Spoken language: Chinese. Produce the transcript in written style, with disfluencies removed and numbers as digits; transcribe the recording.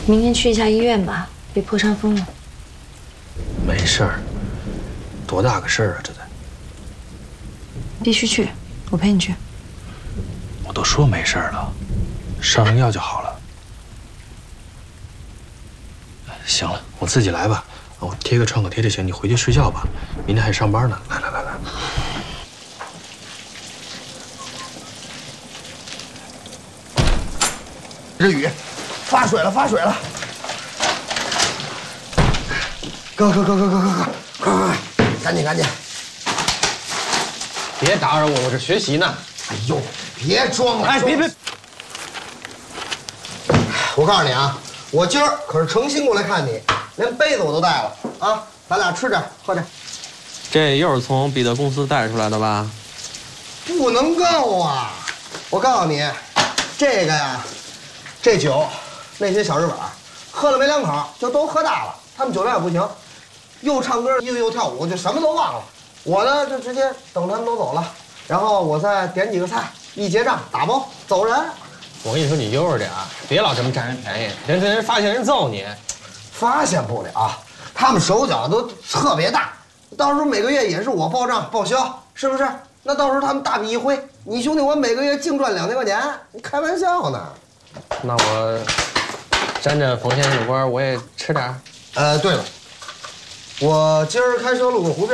明天去一下医院吧，别破伤风了。 没事儿，多大个事儿啊，这得。 必须去，我陪你去。 我都说没事儿了，上上药就好了。行了，我自己来吧。我贴个创可贴就行，你回去睡觉吧。明天还上班呢。来。 日语，发水了！哥，快，赶紧！ 别打扰我，我这学习呢。 哎呦，别装了！ 哎，别！ 我告诉你啊，我今儿可是诚心过来看你，连杯子我都带了啊！咱俩吃点喝点。 这又是从彼得公司带出来的吧？ 不能够啊！我告诉你，这个呀，这酒，那些小日本喝了没两口就都喝大了。他们酒量也不行，又唱歌又跳舞，就什么都忘了。我呢就直接等他们都走了，然后我再点几个菜，一结账打包走人。 我跟你说，你悠着点儿，别老这么占人便宜，人发现人揍你。 发现不了，他们手脚都特别大，到时候每个月也是我报账报销，是不是？那到时候他们大笔一挥，你兄弟我每个月净赚2000块钱，你开玩笑呢？ 那我沾着冯先生的光，我也吃点儿。 对了，我今儿开车路过湖边。